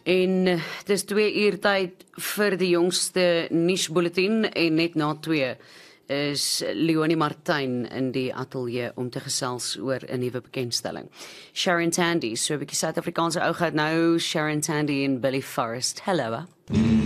En dis 2 uur tyd vir die jongste nuusbulletin en net na 2 is Leonie Martyn in die ateljee om te gesels oor 'n nuwe bekendstelling. Sharon Tandy, so 'n bietjie Suid-Afrikaanse ou gehad nou, Sharon Tandy en Billy Forrest. Hello.